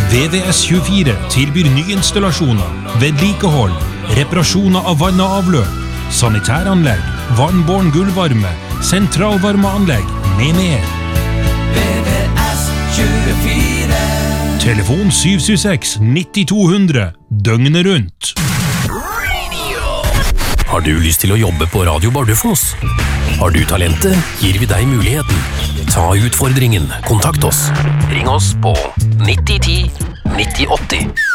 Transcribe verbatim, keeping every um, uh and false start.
V V S tjuefire tilbyr nyinstallasjoner, vedlikehold, reparasjoner av vann og avløp, sanitæranlegg, vannbåren gulvvarme, sentralvarmeanlegg med mer. V V S tjuefire. Telefon syv syv seks nitti to hundre, døgnet rundt. Har du lyst til å jobbe på Radio Bardufoss? Har du talentet, gir vi deg muligheten. Ta utfordringen, kontakt oss. Ring oss på nitti ti nitti åtti.